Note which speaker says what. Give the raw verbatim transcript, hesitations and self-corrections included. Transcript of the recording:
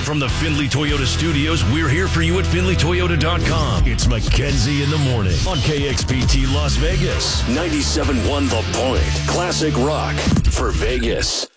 Speaker 1: From the Findlay Toyota Studios, we're here for you at Findlay Toyota dot com. It's Mackenzie in the morning on K X P T Las Vegas. ninety-seven point one The Point. Classic rock for Vegas.